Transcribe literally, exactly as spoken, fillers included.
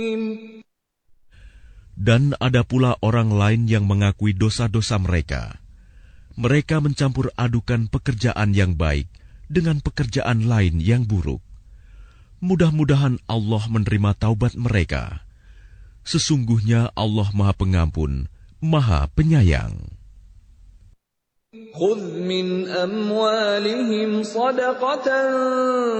Dan ada pula orang lain yang mengakui dosa-dosa mereka. Mereka mencampur adukan pekerjaan yang baik dengan pekerjaan lain yang buruk. Mudah-mudahan Allah menerima taubat mereka. Sesungguhnya Allah Maha Pengampun, Maha Penyayang. خذ من أموالهم صدقة